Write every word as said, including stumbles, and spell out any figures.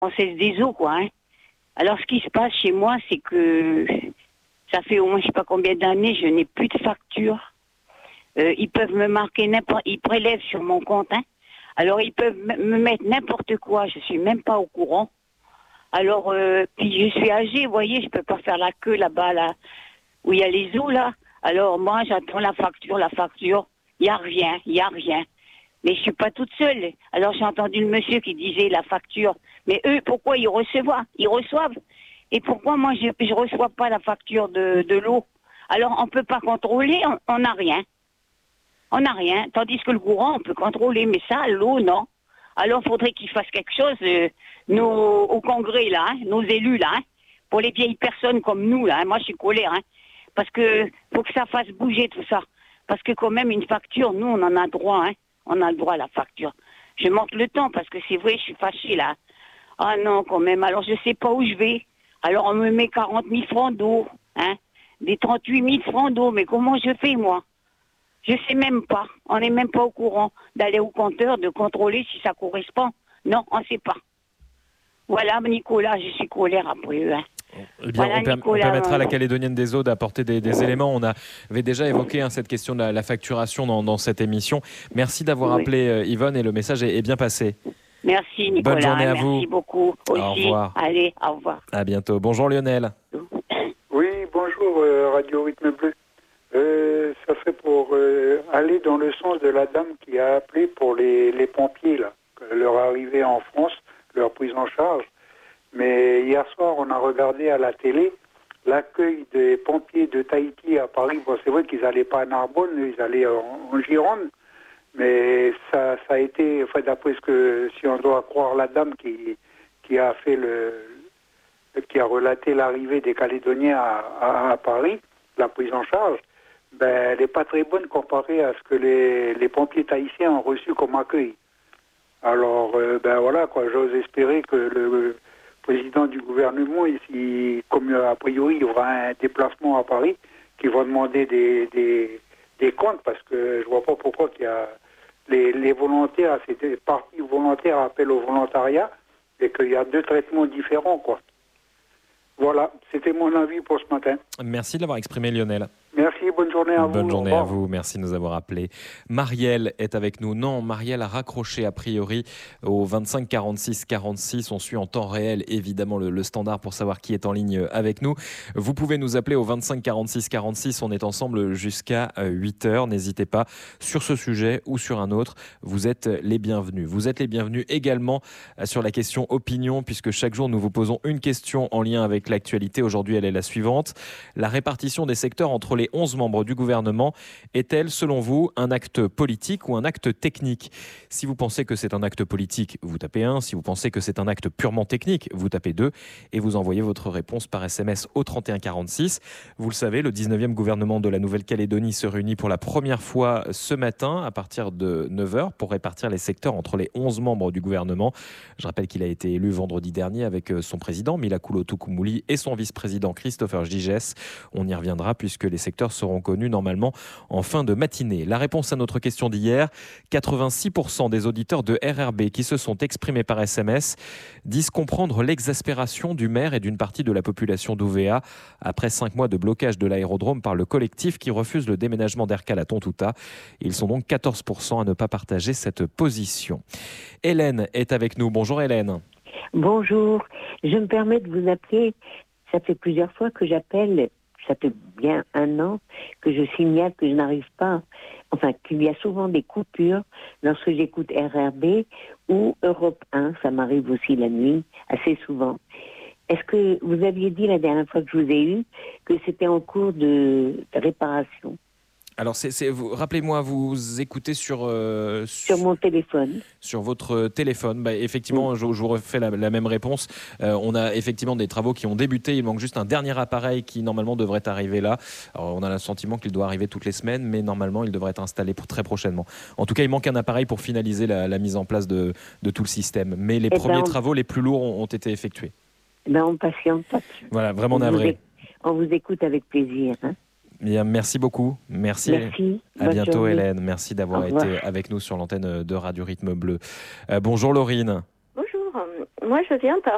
on cesse des eaux, quoi. Hein. Alors, ce qui se passe chez moi, c'est que ça fait au moins je sais pas combien d'années, je n'ai plus de facture. Euh, ils peuvent me marquer n'importe, ils prélèvent sur mon compte. Hein. Alors, ils peuvent me mettre n'importe quoi. Je suis même pas au courant. Alors, euh, puis je suis âgée, vous voyez, je peux pas faire la queue là-bas, là, où il y a les eaux, là. Alors, moi, j'attends la facture, la facture. Il n'y a rien, il n'y a rien. Mais je suis pas toute seule. Alors, j'ai entendu le monsieur qui disait la facture. Mais eux, pourquoi ils reçoivent? Ils reçoivent. Et pourquoi moi, je ne reçois pas la facture de, de l'eau? Alors, on ne peut pas contrôler, on n'a rien. On n'a rien. Tandis que le courant, on peut contrôler. Mais ça, l'eau, non. Alors, il faudrait qu'ils fassent quelque chose, euh, nos, au Congrès, là, hein, nos élus, là, hein, pour les vieilles personnes comme nous, là. Hein. Moi, je suis colère, hein, parce que faut que ça fasse bouger tout ça. Parce que quand même, une facture, nous, on en a droit, hein. On a le droit à la facture. Je manque le temps, parce que c'est vrai, je suis fâchée, là. Ah non, quand même. Alors, je sais pas où je vais. Alors, on me met quarante mille francs d'eau, hein, des trente-huit mille francs d'eau. Mais comment je fais, moi? Je sais même pas. On n'est même pas au courant d'aller au compteur, de contrôler si ça correspond. Non, on ne sait pas. Voilà, Nicolas, je suis colère après eux. Hein. Eh bien, voilà, on, per- Nicolas, on permettra à la euh... Calédonienne des Eaux d'apporter des, des éléments. On a, avait déjà évoqué hein, cette question de la, la facturation dans, dans cette émission. Merci d'avoir oui. appelé euh, Yvonne et le message est, est bien passé. Merci Nicolas. Bonne journée à merci vous. Merci beaucoup. Aussi. Au revoir. Allez, au revoir. À bientôt. Bonjour Lionel. Oui, bonjour euh, Radio Rythme Bleu. Euh, ça serait pour euh, aller dans le sens de la dame qui a appelé pour les, les pompiers, là, leur arrivée en France, leur prise en charge. Mais hier soir, on a regardé à la télé l'accueil des pompiers de Tahiti à Paris. Bon, c'est vrai qu'ils n'allaient pas à Narbonne, ils allaient en, en Gironde, mais ça, ça a été, enfin, d'après ce que, si on doit croire la dame qui, qui a fait le, qui a relaté l'arrivée des Calédoniens à, à, à Paris, la prise en charge, ben, elle n'est pas très bonne comparée à ce que les, les pompiers tahitiens ont reçu comme accueil. Alors, euh, ben voilà, quoi, j'ose espérer que le président du gouvernement, ici, comme a priori il y aura un déplacement à Paris, qui va demander des, des, des comptes, parce que je vois pas pourquoi qu'il y a les, les volontaires, c'est des partis volontaires appellent au volontariat, et qu'il y a deux traitements différents, quoi. Voilà, c'était mon avis pour ce matin. Merci de l'avoir exprimé Lionel. Merci, bonne journée à vous. Bonne journée à vous, merci de nous avoir appelés. Marielle est avec nous. Non, Marielle a raccroché a priori au vingt-cinq quarante-six quarante-six. On suit en temps réel évidemment le, le standard pour savoir qui est en ligne avec nous. Vous pouvez nous appeler au vingt-cinq quarante-six quarante-six. On est ensemble jusqu'à huit heures. N'hésitez pas sur ce sujet ou sur un autre. Vous êtes les bienvenus. Vous êtes les bienvenus également sur la question opinion, puisque chaque jour nous vous posons une question en lien avec l'actualité. Aujourd'hui, elle est la suivante. La répartition des secteurs entre les onze membres du gouvernement est-elle, selon vous, un acte politique ou un acte technique? Si vous pensez que c'est un acte politique, vous tapez un. Si vous pensez que c'est un acte purement technique, vous tapez deux. Et vous envoyez votre réponse par S M S au trente et un quarante-six. Vous le savez, le dix-neuvième gouvernement de la Nouvelle-Calédonie se réunit pour la première fois ce matin à partir de neuf heures pour répartir les secteurs entre les onze membres du gouvernement. Je rappelle qu'il a été élu vendredi dernier avec son président Milakoulo Tukumuli et son vice-président Christopher Giges. On y reviendra puisque les secteurs seront connus normalement en fin de matinée. La réponse à notre question d'hier, quatre-vingt-six pour cent des auditeurs de R R B qui se sont exprimés par S M S disent comprendre l'exaspération du maire et d'une partie de la population d'Ouvéa après cinq mois de blocage de l'aérodrome par le collectif qui refuse le déménagement d'Erkal à Tontouta. Ils sont donc quatorze pour cent à ne pas partager cette position. Hélène est avec nous. Bonjour Hélène. Bonjour, je me permets de vous appeler. Ça fait plusieurs fois que j'appelle, ça fait bien un an, que je signale que je n'arrive pas, enfin qu'il y a souvent des coupures lorsque j'écoute R R B ou Europe un, ça m'arrive aussi la nuit, assez souvent. Est-ce que vous aviez dit la dernière fois que je vous ai eu que c'était en cours de réparation? Alors, c'est, c'est, vous, rappelez-moi, vous écoutez sur, euh, sur... Sur mon téléphone. Sur votre téléphone. Bah, effectivement, oui. je, je vous refais la, la même réponse. Euh, on a effectivement des travaux qui ont débuté. Il manque juste un dernier appareil qui, normalement, devrait arriver là. Alors, on a le sentiment qu'il doit arriver toutes les semaines, mais normalement, il devrait être installé pour très prochainement. En tout cas, il manque un appareil pour finaliser la, la mise en place de, de tout le système. Mais les eh premiers ben, on... travaux les plus lourds ont, ont été effectués. Ben, on patiente pas. Voilà, vraiment navré. On vous écoute avec plaisir, hein. Bien, merci beaucoup. Merci. Merci. À Bonne bientôt, journée. Hélène. Merci d'avoir été avec nous sur l'antenne de Radio Rythme Bleu. Euh, bonjour, Laurine. Bonjour. Moi, je viens par